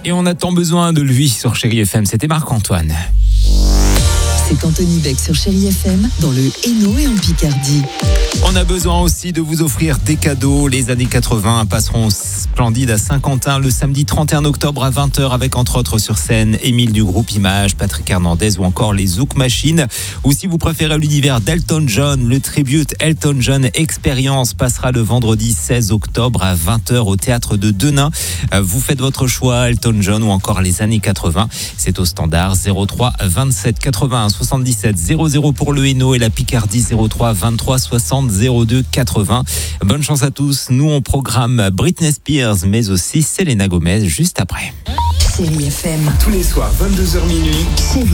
Et on a tant besoin de lui sur Chérie FM, c'était Marc-Antoine. C'est Anthony Beck sur Chérie FM, dans le Hainaut et en Picardie. On a besoin aussi de vous offrir des cadeaux. Les années 80 passeront splendides à Saint-Quentin le samedi 31 octobre à 20h avec entre autres sur scène Émile du groupe Image, Patrick Hernandez ou encore les Zouk Machines. Ou si vous préférez l'univers d'Elton John, le tribute Elton John Experience passera le vendredi 16 octobre à 20h au théâtre de Denain. Vous faites votre choix, Elton John ou encore les années 80. C'est au standard 03 27 81 77 00 pour le Hainaut et la Picardie 03 23 60 02 80. Bonne chance à tous. Nous, on programme Britney Spears, mais aussi Selena Gomez juste après. Chérie FM. Tous les soirs, 22h minuit. Chérie